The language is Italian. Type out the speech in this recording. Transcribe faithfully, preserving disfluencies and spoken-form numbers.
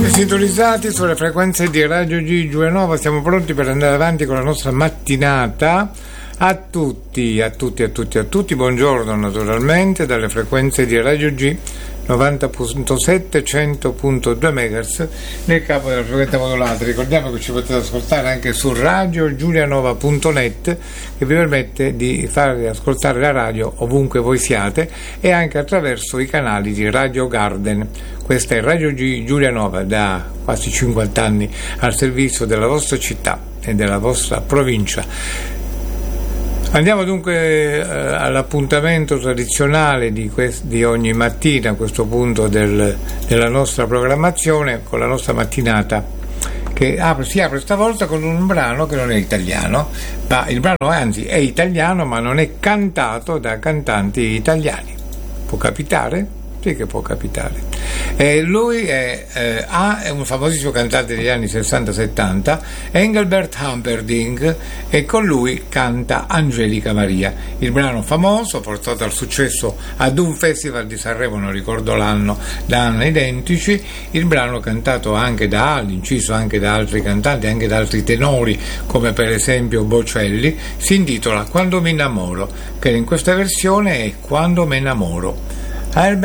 Sintonizzati sulle frequenze di Radio G Giulianova, siamo pronti per andare avanti con la nostra mattinata. A tutti, a tutti, a tutti, a tutti, buongiorno naturalmente dalle frequenze di Radio G novanta virgola sette, cento virgola due megahertz nel capo della frequenza modulata. Ricordiamo che ci potete ascoltare anche su radio giulianova punto net, che vi permette di farvi ascoltare la radio ovunque voi siate, e anche attraverso i canali di Radio Garden. Questa è Radio G Giulianova, da quasi cinquanta anni al servizio della vostra città e della vostra provincia. Andiamo dunque eh, all'appuntamento tradizionale di, quest- di ogni mattina, a questo punto del, della nostra programmazione, con la nostra mattinata, che apre, si apre stavolta con un brano che non è italiano, ma il brano anzi è italiano, ma non è cantato da cantanti italiani. Può capitare? Sì che può capitare. Eh, lui è, eh, A, è un famosissimo cantante degli anni sessanta settanta, Engelbert Humperdinck, e con lui canta Angelica Maria. Il brano famoso, portato al successo ad un festival di Sanremo, non ricordo l'anno, da anni identici. Il brano cantato anche da altri, inciso anche da altri cantanti, anche da altri tenori, come per esempio Bocelli, si intitola Quando mi innamoro, che in questa versione è Quando me innamoro.